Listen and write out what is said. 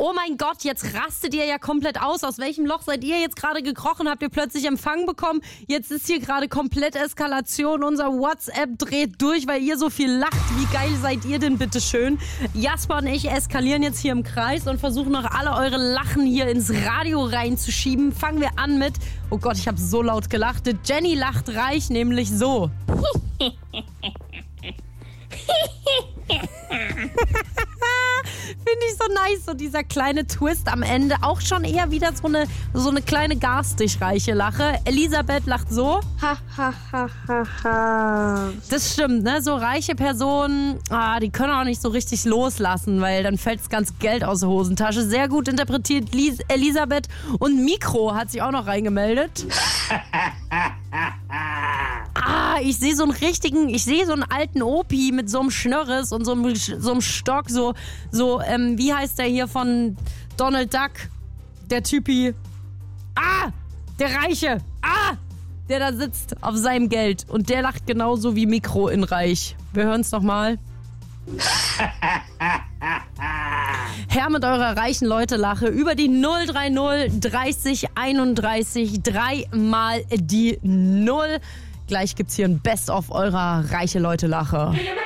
Oh mein Gott, jetzt rastet ihr ja komplett aus. Aus welchem Loch seid ihr jetzt gerade gekrochen? Habt ihr plötzlich Empfang bekommen? Jetzt ist hier gerade komplett Eskalation. Unser WhatsApp dreht durch, weil ihr so viel lacht. Wie geil seid ihr denn bitte schön? Jasper und ich eskalieren jetzt hier im Kreis und versuchen noch alle eure Lachen hier ins Radio reinzuschieben. Fangen wir an mit, oh Gott, ich habe so laut gelacht. Jenny lacht reich, nämlich so. Finde ich so nice, so dieser kleine Twist am Ende. Auch schon eher wieder so eine kleine garstig reiche Lache. Elisabeth lacht so. Ha, ha, ha, ha, ha. Das stimmt, ne? So reiche Personen, die können auch nicht so richtig loslassen, weil dann fällt das ganze Geld aus der Hosentasche. Sehr gut interpretiert Elisabeth. Und Mikro hat sich auch noch reingemeldet. Ich sehe so einen alten Opi mit so einem Schnörres und so einem Stock, wie heißt der hier von Donald Duck? Der Typi. Der Reiche. Der da sitzt auf seinem Geld. Und der lacht genauso wie Mikro in Reich. Wir hören es nochmal. Herr mit eurer reichen Leute-Lache über die 030 30 31 3 mal die 0. Gleich gibt's hier ein Best-of eurer reiche Leute-Lache.